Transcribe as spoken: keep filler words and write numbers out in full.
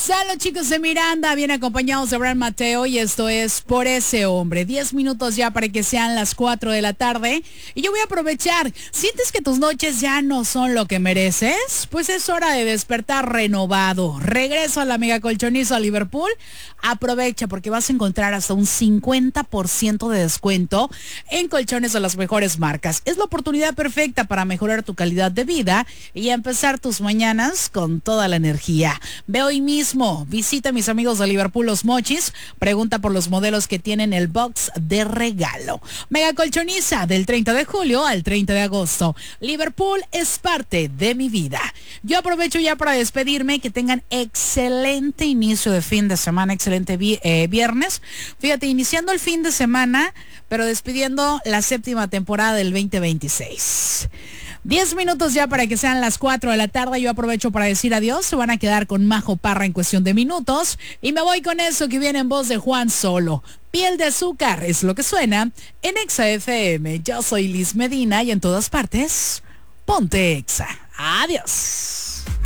Saludos chicos de Miranda, bien acompañados de Abraham Mateo y esto es Por Ese Hombre. Diez minutos ya para que sean las cuatro de la tarde y yo voy a aprovechar. ¿Sientes que tus noches ya no son lo que mereces? Pues es hora de despertar renovado. Regreso a la mega colchoniza a Liverpool. Aprovecha porque vas a encontrar hasta un cincuenta por ciento de descuento en colchones de las mejores marcas. Es la oportunidad perfecta para mejorar tu calidad de vida y empezar tus mañanas con toda la energía. Ve hoy mismo. Visita a mis amigos de Liverpool Los Mochis. Pregunta por los modelos que tienen el box de regalo. Mega colchoniza del treinta de julio al treinta de agosto. Liverpool es parte de mi vida. Yo aprovecho ya para despedirme. Que tengan excelente inicio de fin de semana. Excelente vi- eh, viernes. Fíjate, iniciando el fin de semana, pero despidiendo la séptima temporada del veinte veintiséis. Diez minutos ya para que sean las cuatro de la tarde. Yo aprovecho para decir adiós. Se van a quedar con Majo Parra en cuestión de minutos. Y me voy con eso que viene en voz de Juan Solo. Piel de azúcar es lo que suena en Exa F M. Yo soy Liz Medina y en todas partes, ponte Exa. Adiós.